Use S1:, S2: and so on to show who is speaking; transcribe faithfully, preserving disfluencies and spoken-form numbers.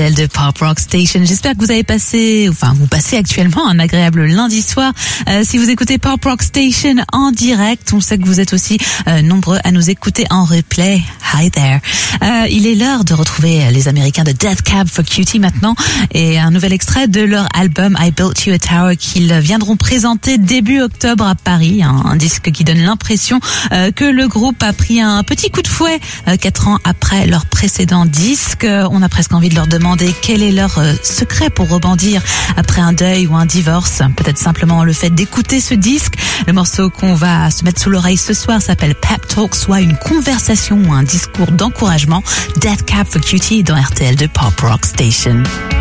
S1: R T L deux Pop Rock Station. J'espère que vous avez passé, enfin vous passez actuellement un agréable lundi soir. Euh, si vous écoutez Pop Rock Station en direct, on sait que vous êtes aussi euh, nombreux à nous écouter en replay. Hi there. Euh, il est l'heure de retrouver les Américains de Death Cab for Cutie maintenant et un nouvel extrait de leur album I Built You a Tower qu'ils viendront présenter début octobre à Paris. Un, un disque qui donne l'impression euh, que le groupe a pris un petit coup de fouet euh, quatre ans après leur précédent disque. On a presque envie de leur demander quel est leur euh, secret pour rebondir après un deuil ou un divorce. Peut-être simplement le fait d'écouter ce disque. Le morceau qu'on va se mettre sous l'oreille ce soir s'appelle Pep Talk, soit une conversation ou un discours d'encouragement. Death Cab for Cutie dans R T L deux Pop Rock Station.